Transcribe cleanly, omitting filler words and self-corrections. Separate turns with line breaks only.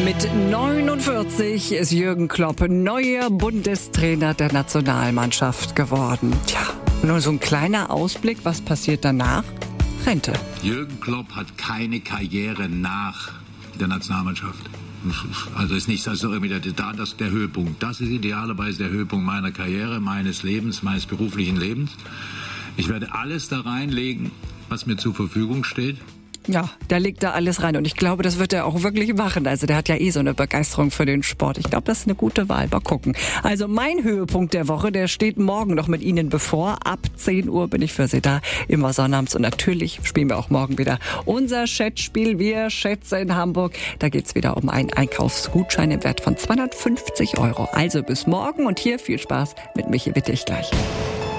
Mit 49 ist Jürgen Klopp neuer Bundestrainer der Nationalmannschaft geworden. Tja, nur so ein kleiner Ausblick, was passiert danach? Rente.
Jürgen Klopp hat keine Karriere nach der Nationalmannschaft. Also ist nicht so irgendwie der Höhepunkt. Das ist idealerweise der Höhepunkt meiner Karriere, meines Lebens, meines beruflichen Lebens. Ich werde alles da reinlegen, was mir zur Verfügung steht.
Ja, der legt da alles rein und ich glaube, das wird er auch wirklich machen. Also der hat ja so eine Begeisterung für den Sport. Ich glaube, das ist eine gute Wahl. Mal gucken. Also mein Höhepunkt der Woche, der steht morgen noch mit Ihnen bevor. Ab 10 Uhr bin ich für Sie da, immer sonnabends. Und natürlich spielen wir auch morgen wieder unser Schätzspiel. Wir schätzen in Hamburg. Da geht's wieder um einen Einkaufsgutschein im Wert von 250 €. Also bis morgen und hier viel Spaß mit Michi Wittig gleich.